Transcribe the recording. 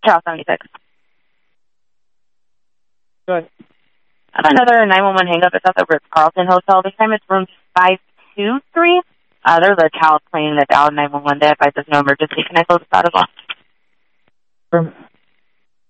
Channel 76. Good. I have another 911 hang-up. It's at the Ritz-Carlton Hotel. This time it's room 523. There's a child playing the dial 911 to advise there's no emergency. Can I close this out as well?